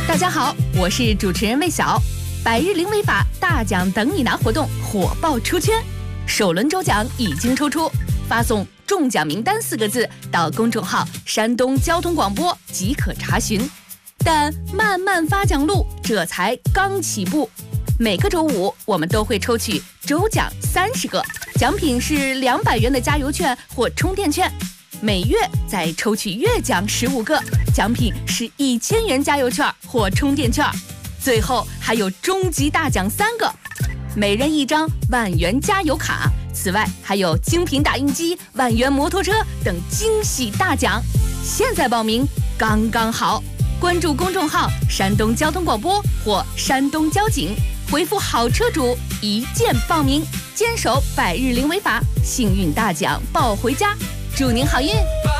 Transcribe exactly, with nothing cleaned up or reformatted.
大家好，我是主持人魏晓。百日零违法大奖等你拿活动火爆出圈，首轮抽奖已经抽出，发送中奖名单四个字到公众号山东交通广播即可查询。但漫漫发奖路这才刚起步，每个周五我们都会抽取周奖三十个，奖品是两百元的加油券或充电券。每月再抽取月奖十五个，奖品是一千元加油券或充电券。最后还有终极大奖三个，每人一张万元加油卡。此外还有精品打印机、万元摩托车等惊喜大奖。现在报名刚刚好，关注公众号山东交通广播或山东交警，回复好车主一键报名，坚守百日零违法，幸运大奖抱回家。祝您好运！